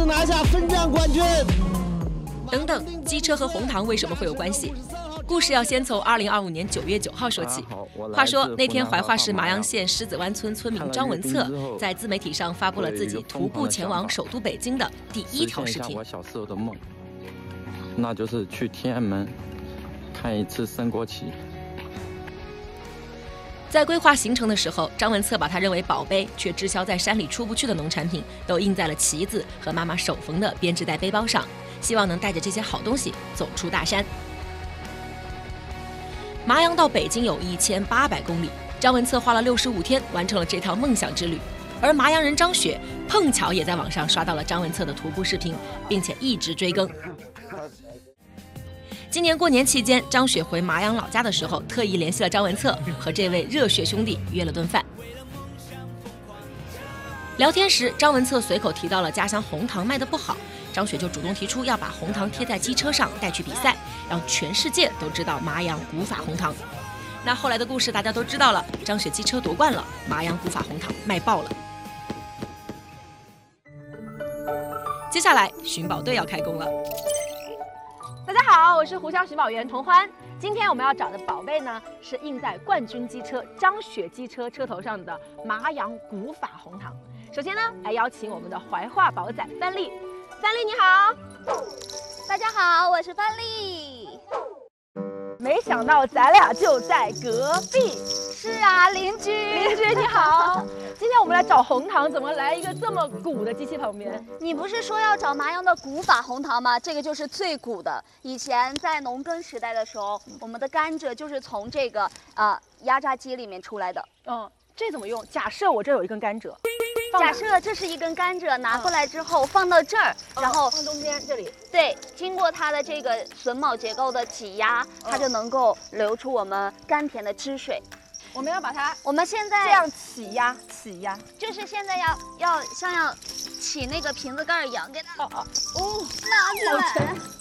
拿下分站冠军。 等等，机车和红糖为什么会有关系？故事要先从2025年9月9号说起。话说那天，怀化市麻阳县狮子湾村村民张文策在自媒体上发布了自己徒步前往首都北京的第1条视频。 我小时候的梦，那就是去天安门看一次升国旗。 在规划行程的时候，张文策把他认为宝贝却滞销在山里出不去的农产品都印在了旗子和妈妈手缝的编织袋背包上，希望能带着这些好东西走出大山。麻阳到北京有1800公里，张文策花了65天完成了这条梦想之旅。而麻阳人张雪碰巧也在网上刷到了张文策的徒步视频，并且一直追更。今年过年期间，张雪回麻阳老家的时候，特意联系了张文策，和这位热血兄弟约了顿饭。聊天时，张文策随口提到了家乡红糖卖得不好，张雪就主动提出要把红糖贴在机车上带去比赛，让全世界都知道麻阳古法红糖。那后来的故事大家都知道了，张雪机车夺冠了，麻阳古法红糖卖爆了。接下来寻宝队要开工了。 大家好，我是湖湘寻宝员童欢。今天我们要找的宝贝呢，是印在冠军机车张雪机车车头上的麻阳古法红糖。首先呢，来邀请我们的怀化宝仔范丽。范丽你好。 大家好，我是范丽。 没想到咱俩就在隔壁。 是啊，邻居。 邻居你好。今天我们来找红糖，怎么来一个这么古的机器旁边？ 你不是说要找麻阳的古法红糖吗？这个就是最古的。以前在农耕时代的时候，我们的甘蔗就是从这个压榨机里面出来的。 这怎么用？假设我这有一根甘蔗， 假设这是一根甘蔗，拿过来之后放到这儿，然后放中间这里。 对，经过它的这个榫卯结构的挤压，它就能够流出我们甘甜的汁水。 我们要把它， 我们现在这样起压， 就是现在要像起那个瓶子盖一样，给它拿起来。